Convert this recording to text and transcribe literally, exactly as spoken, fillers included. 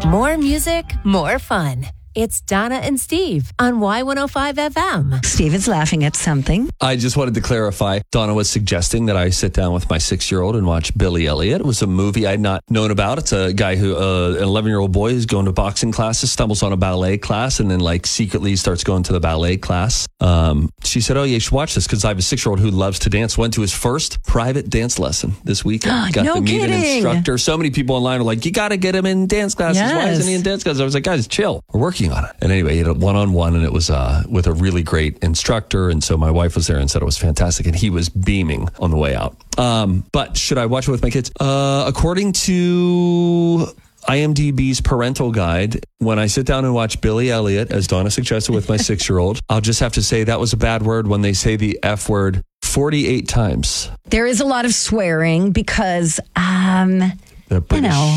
More music, more fun. It's Donna and Steve on Y one oh five F M. Steven's laughing at something. I just wanted to clarify. Donna was suggesting that I sit down with my six-year-old and watch Billy Elliot. It was a movie I had not known about. It's a guy who, uh, an eleven-year-old boy who's going to boxing classes, stumbles on a ballet class, and then like secretly starts going to the ballet class. Um, she said, oh, yeah, you should watch this because I have a six-year-old who loves to dance. Went to his first private dance lesson this weekend. Got no to meet kidding. an instructor. So many people online are like, you got to get him in dance classes. Yes. Why isn't he in dance classes? I was like, guys, chill. We're working on it. And anyway, he had a one-on-one, and it was uh, with a really great instructor. And so my wife was there and said it was fantastic. And he was beaming on the way out. Um, but should I watch it with my kids? Uh, according to IMDb's parental guide, when I sit down and watch Billy Elliot, as Donna suggested with my six-year-old, I'll just have to say that was a bad word when they say the F word forty-eight times. There is a lot of swearing because, um, The you British know.